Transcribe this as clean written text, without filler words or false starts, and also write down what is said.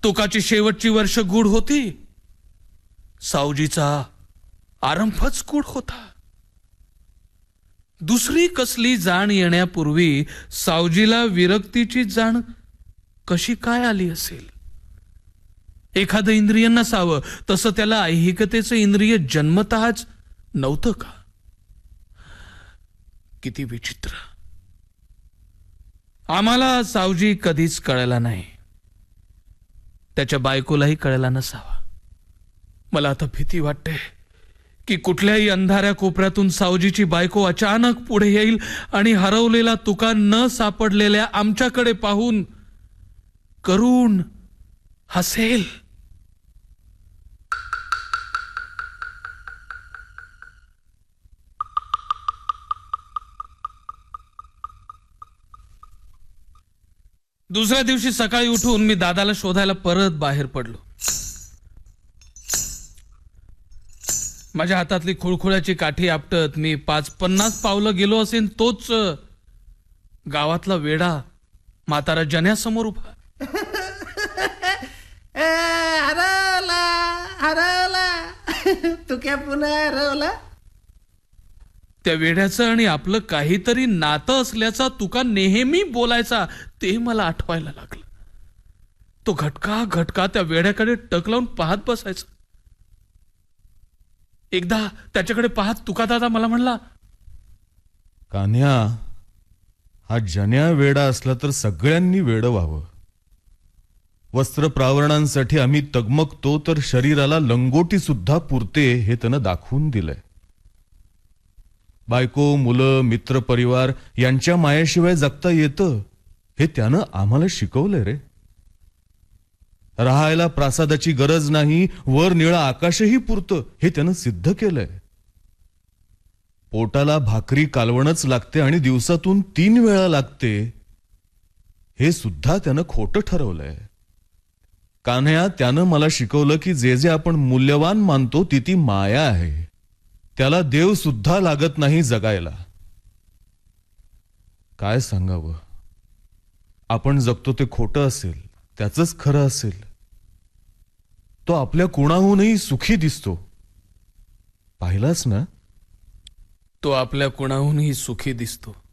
तुकाची शेवटची वर्ष गूढ होती, सावजीचा आरंभच गूढ होता. दुसरी कसली जाण येण्यापूर्वी सावजीला विरक्तीची जाण कशी काय आली असेल? एखादं इंद्रिय नसावं तसं त्याला ऐहिकतेचं इंद्रिय जन्मतःच नव्हतं का? किती विचित्र. आम्हाला सावजी कधीच कळला नाही, त्याच्या बायकोलाही कळला नसावा. मला आता भीती वाटते की कुठल्याही अंधाऱ्या कोपऱ्यातून सावजीची बायको अचानक पुढे येईल आणि हरवलेला तुका न सापडलेल्या आमच्याकडे पाहून करुण हसेल. दुसऱ्या दिवशी सकाळी उठून मी दादाला शोधायला परत बाहेर पडलो. माझ्या हातातली खुळखुळ्याची काठी आपटत मी 50 पावलं गेलो असेन, तोच गावातला वेडा म्हातारा जन्यासमोर उभा. हरवला हरवला, तू क्या पुन्हा हरवला? त्या वेड्याचं आणि आपलं काहीतरी नातं असल्याचा तुका नेहमी बोलायचा, ते मला आठवायला लागलं. तो घटका घटका त्या वेड्याकडे टक लावून पाहत बसायचा. एकदा त्याच्याकडे पाहत तुका दादा मला म्हणला, कान्या, हा जन्या वेडा असला तर सगळ्यांनी वेडं व्हावं. वस्त्र प्रावरणांसाठी आम्ही तगमगतो तर शरीराला लंगोटी सुद्धा पुरते हे त्यानं दाखवून दिलंय. बायको, मुलं, मित्र परिवार यांच्या मायाशिवाय जगता येतं हे त्यानं आम्हाला शिकवलंय रे. राहायला प्रासादाची गरज नाही, वर निळं आकाशही पुरतं हे त्यानं सिद्ध केलंय. पोटाला भाकरी कालवणच लागते आणि दिवसातून 3 वेळा लागते हे सुद्धा त्यानं खोटं ठरवलंय. कान्ह्या, त्यानं मला शिकवलं की जे जे आपण मूल्यवान मानतो ती माया आहे. त्याला देव सुद्धा लागत नाही जगायला. काय सांगावं, आपण जगतो ते खोटं असेल, त्याचंच खरं असेल. तो आपल्या कोणाहूनही सुखी दिसतो. पाहिलास ना? तो आपल्या कोणाहूनही सुखी दिसतो.